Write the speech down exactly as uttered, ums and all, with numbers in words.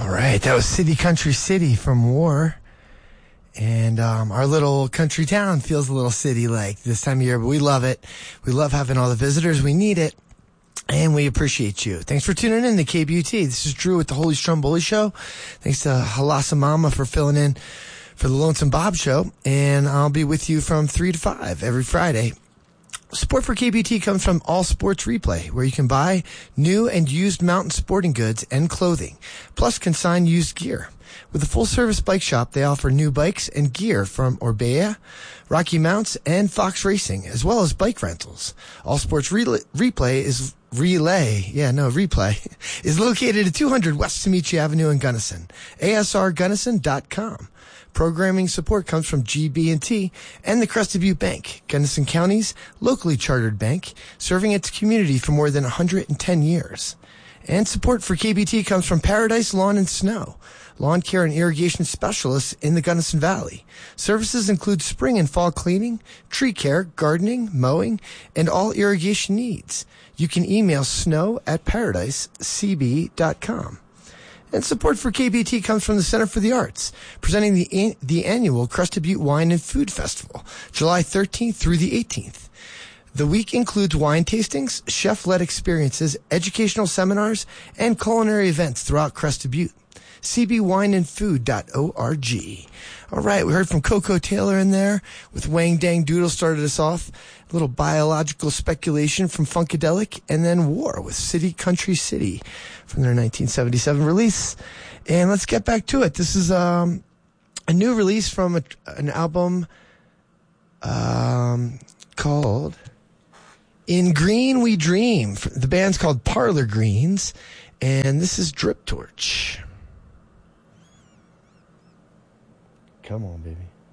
All right, that was City Country City from War. And um, our little country town feels a little city-like this time of year, but we love it. We love having all the visitors. We need it. And we appreciate you. Thanks for tuning in to K B U T. This is Drew with the Holy Stromboli Show. Thanks to Halasa Mama for filling in for the Lonesome Bob Show. And I'll be with you from three to five every Friday. Support for K B T comes from All Sports Replay, where you can buy new and used mountain sporting goods and clothing, plus consign used gear. With a full-service bike shop, they offer new bikes and gear from Orbea, Rocky Mounts, and Fox Racing, as well as bike rentals. All Sports Re- Replay is Relay, yeah, no, Replay, is located at two hundred West Semichi Avenue in Gunnison. A S R Gunnison dot com. Programming support comes from G B and T and the Crested Butte Bank, Gunnison County's locally chartered bank, serving its community for more than one hundred ten years. And support for K B T comes from Paradise Lawn and Snow, lawn care and irrigation specialists in the Gunnison Valley. Services include spring and fall cleaning, tree care, gardening, mowing, and all irrigation needs. You can email snow at paradise c b dot com. And support for K B T comes from the Center for the Arts, presenting the the annual Crested Butte Wine and Food Festival, July thirteenth through the eighteenth. The week includes wine tastings, chef-led experiences, educational seminars, and culinary events throughout Crested Butte. c b wine and food dot org. All right, we heard from Coco Taylor in there with Wang Dang Doodle started us off. A little biological speculation from Funkadelic, and then War with City Country City from their nineteen seventy-seven release. And let's get back to it. This is um, a new release from a, an album um, called In Green We Dream. The band's called Parlor Greens, and this is Drip Torch. Come on, baby.